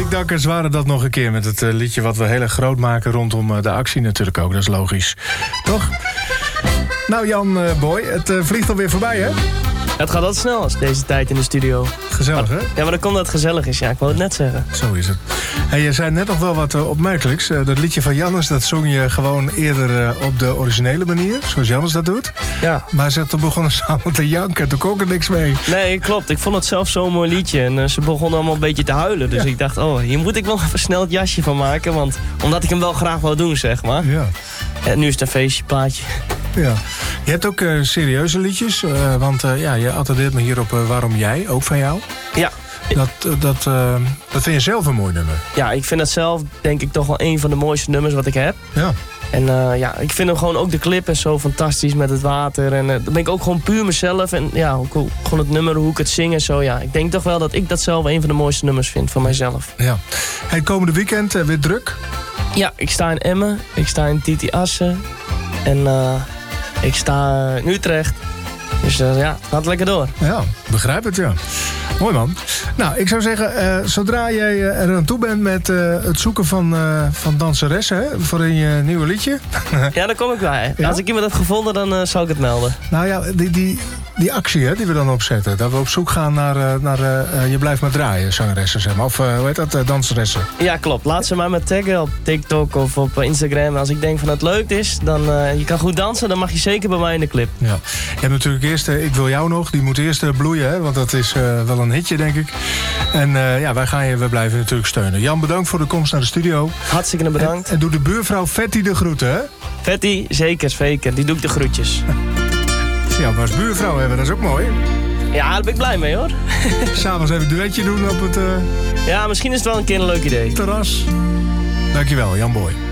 Dik-dakkers waren dat nog een keer met het liedje wat we heel erg groot maken rondom de actie natuurlijk ook. Dat is logisch. Toch? Nou Jan Boy, het vliegt alweer voorbij hè? Het gaat altijd snel als deze tijd in de studio. Gezellig hè? Ja, maar dan komt dat het gezellig is. Ja, ik wou het net zeggen. Zo is het. Hey, je zei net nog wel wat opmerkelijks. Dat liedje van Jannes, dat zong je gewoon eerder op de originele manier. Zoals Jannes dat doet. Ja. Maar hij zegt, toen begonnen ze allemaal te janken. Toen kon ik er niks mee. Nee, klopt. Ik vond het zelf zo'n mooi liedje. En ze begonnen allemaal een beetje te huilen. Dus ik dacht, hier moet ik wel even snel het jasje van maken. Omdat ik hem wel graag wou doen, zeg maar. Ja. En nu is het een feestje, plaatje. Ja. Je hebt ook serieuze liedjes. Want je attendeert me hier op Waarom Jij, ook van jou. Ja. Dat vind je zelf een mooi nummer. Ja, ik vind dat zelf denk ik toch wel een van de mooiste nummers wat ik heb. Ja. En ik vind hem gewoon ook de clip en zo fantastisch met het water. En dan ben ik ook gewoon puur mezelf. En ja, ook gewoon het nummer, hoe ik het zing en zo. Ja, ik denk toch wel dat ik dat zelf een van de mooiste nummers vind van mijzelf. Ja. Het komende weekend weer druk? Ja, ik sta in Emmen. Ik sta in Titi Assen. En ik sta in Utrecht. Dus het gaat lekker door. Ja, begrijp het, ja. Mooi man. Nou, ik zou zeggen, zodra jij er aan toe bent met het zoeken van danseressen hè, voor een nieuwe liedje. Ja, daar kom ik bij. Ja? Als ik iemand heb gevonden, dan zou ik het melden. Nou ja, die actie hè, die we dan opzetten. Dat we op zoek gaan naar Je Blijft Maar Draaien, zangeressen zeg maar. Of hoe heet dat, danseressen. Ja, klopt. Laat ze maar met taggen op TikTok of op Instagram. Als ik denk van het leuk is, dan je kan goed dansen, dan mag je zeker bij mij in de clip. Ja. Je hebt natuurlijk eerst Ik Wil Jou Nog. Die moet eerst bloeien, hè, want dat is wel een hitje, denk ik. En we blijven natuurlijk steunen. Jan, bedankt voor de komst naar de studio. Hartstikke bedankt. En doe de buurvrouw Vetty de groeten, hè? Vetty, zeker. Die doe ik de groetjes. Ja, maar als buurvrouw hebben, dat is ook mooi. Ja, daar ben ik blij mee, hoor. S'avonds even een duetje doen op het... Ja, misschien is het wel een keer een leuk idee. Terras. Dankjewel, Jan Boy.